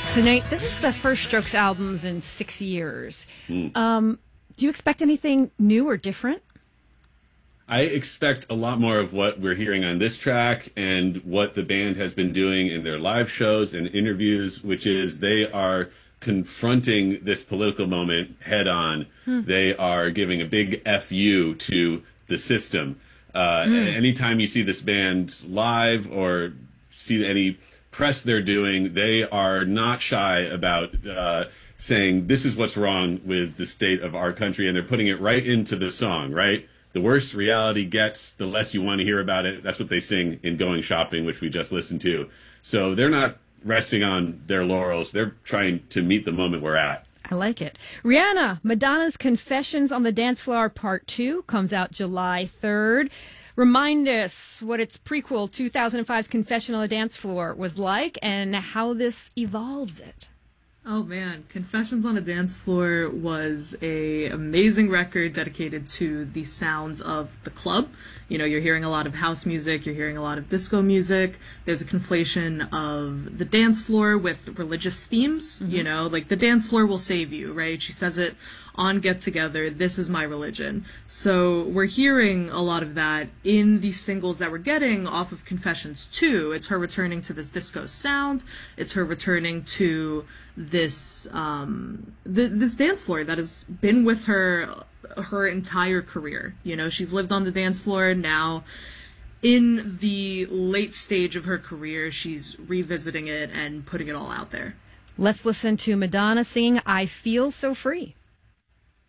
So, Nate, this is the first Strokes albums in 6 years. Do you expect anything new or different? I expect a lot more of what we're hearing on this track and what the band has been doing in their live shows and interviews, which is they are confronting this political moment head on. They are giving a big FU to the system. Anytime you see this band live or see any press they're doing, they are not shy about saying this is what's wrong with the state of our country, and they're putting it right into the song, right? The worse reality gets, the less you want to hear about it. That's what they sing in Going Shopping, which we just listened to. So they're not resting on their laurels. They're trying to meet the moment we're at. I like it. Rihanna, Madonna's Confessions on the Dance Floor Part 2 comes out July 3rd. Remind us what its prequel, 2005's Confession on the Dance Floor, was like and how this evolves it. Oh man, Confessions on a Dance Floor was a amazing record dedicated to the sounds of the club. You know, you're hearing a lot of house music, you're hearing a lot of disco music. There's a conflation of the dance floor with religious themes, you know, like the dance floor will save you, right? She says it on Get Together, this is my religion. So we're hearing a lot of that in the singles that we're getting off of Confessions 2. It's her returning to this disco sound. It's her returning to this this dance floor that has been with her entire career. You know, she's lived on the dance floor. Now in the late stage of her career, she's revisiting it and putting it all out there. Let's listen to Madonna sing I Feel So Free.